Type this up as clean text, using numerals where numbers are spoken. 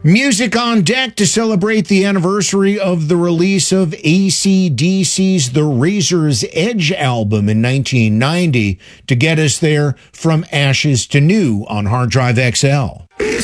Music on deck to celebrate the anniversary of the release of AC/DC's The Razor's Edge album in 1990 to get us there from ashes to new on Hard Drive XL.